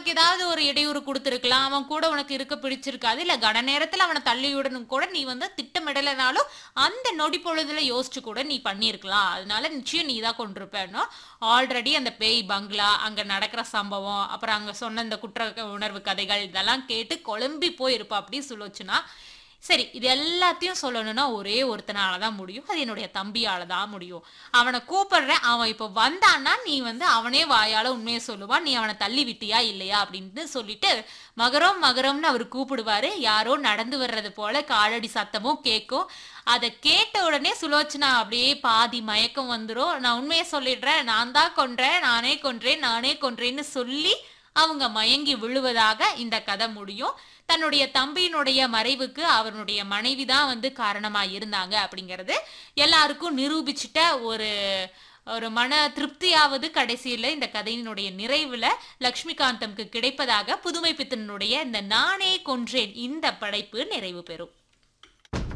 உனக்கு ஏதாவது ஒரு இடையூறு குடுத்திருக்கலாம். அவன் கூட உனக்கு இருக்க பிடிச்சிருக்காது. இல்ல கன நேரத்துல அவன தள்ளிவிடணும் கூட நீ வந்து திட்டமிடலைனாலும், அந்த நொடி பொழுதுல யோசிச்சு கூட நீ பண்ணியிருக்கலாம். அதனால நிச்சயம் நீ தான் கொன்றுப்பன்னும். ஆல்ரெடி அந்த பேய் பங்களா, அங்க நடக்கிற சம்பவம், அப்புறம் அங்க சொன்ன இந்த குற்ற உணர்வு கதைகள் இதெல்லாம் கேட்டு குழம்பி போயிருப்பாப்படி சுலோச்சனா. சரி, இது எல்லாத்தையும் சொல்லணும்னா ஒரே ஒருத்தனால தான் முடியும். அது என்னுடைய தம்பியால தான் முடியும். அவன கூப்பிடுறேன். அவன் இப்ப வந்தான்னா, நீ வந்து அவனே வாயால உண்மைய சொல்லுவான். நீ அவன தள்ளி விட்டியா? இல்லையா? அப்படின்னு சொல்லிட்டு, மகரம் மகரம்னு அவரு கூப்பிடுவாரு. யாரோ நடந்து வர்றது போல காலடி சத்தமும் கேட்கும். அத கேட்ட உடனே சுலோச்சனா அப்படியே பாதி மயக்கம் வந்துரும். நான் உண்மைய சொல்லிடுறேன். நான் தான் கொன்றேன். நானே கொன்றேன். நானே கொன்றேன்னு சொல்லி, அவங்க மயங்கி விழுவதாக இந்த கதை முடியும். தன்னுடைய தம்பியினுடைய மறைவுக்கு அவனுடைய மனைவி தான் வந்து காரணமா இருந்தாங்க அப்படிங்கிறது எல்லாருக்கும் நிரூபிச்சிட்ட ஒரு ஒரு மன திருப்தியாவது கடைசியில இந்த கதையினுடைய நிறைவுல லக்ஷ்மிகாந்தம்க்கு கிடைப்பதாக புதுமை பித்தனுடைய இந்த நானே கொன்றேன் இந்த படைப்பு நிறைவு பெறும்.